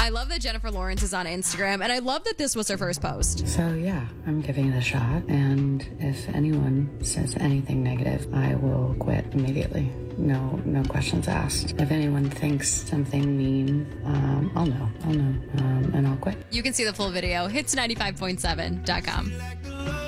I love that Jennifer Lawrence is on Instagram, and I love that this was her first post. So yeah, I'm giving it a shot, and if anyone says anything negative, I will quit immediately. No questions asked. If anyone thinks something mean, I'll know, and I'll quit. You can see the full video, hits95.7.com.